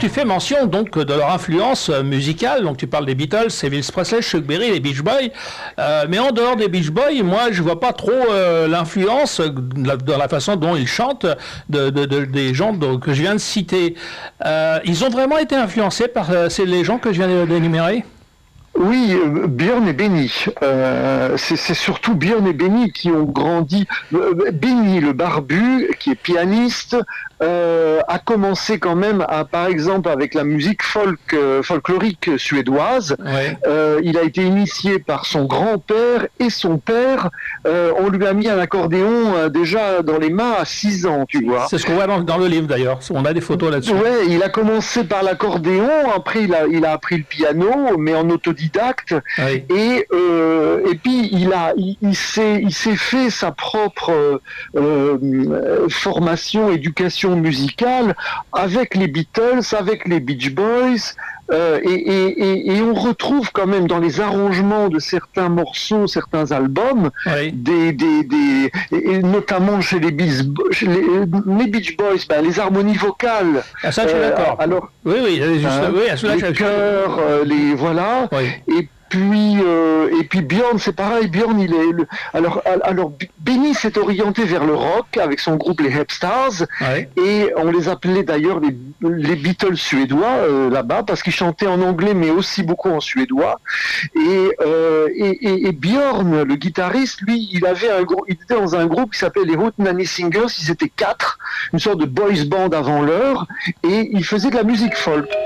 tu fais mention donc de leur influence musicale. Donc tu parles des Beatles, Elvis Presley, Chuck Berry, les Beach Boys. Mais en dehors des Beach Boys, moi je vois pas trop l'influence dans la façon dont ils chantent des gens que je viens de citer. Ils ont vraiment été influencés par les gens que je viens d'énumérer? Oui, Björn et Benny. C'est surtout Björn et Benny qui ont grandi. Benny, le barbu, qui est pianiste, a commencé quand même, par exemple, avec la musique folklorique suédoise. Ouais. Il a été initié par son grand-père et son père. On lui a mis un accordéon déjà dans les mains à 6 ans, tu vois. C'est ce qu'on voit dans le livre d'ailleurs. On a des photos là-dessus. Ouais, il a commencé par l'accordéon, après il a appris le piano, mais en autodidacte. Oui. Et puis il s'est fait sa propre formation, éducation musicale avec les Beatles, avec les Beach Boys. Et on retrouve quand même dans les arrangements de certains morceaux, certains albums, Oui. et notamment chez les Beach Boys, les harmonies vocales. Ah, ça, je suis d'accord. Alors, oui, oui, à cela, les chœurs, voilà. Oui. Et puis Björn, c'est pareil. Björn, alors Benny s'est orienté vers le rock avec son groupe les Hep Stars, Oui. et on les appelait d'ailleurs les Beatles suédois là-bas parce qu'ils chantaient en anglais mais aussi beaucoup en suédois. Et Björn, le guitariste, lui, il était dans un groupe qui s'appelait les Hootenanny Singers. Ils étaient 4, une sorte de boys band avant l'heure, et il faisait de la musique folk.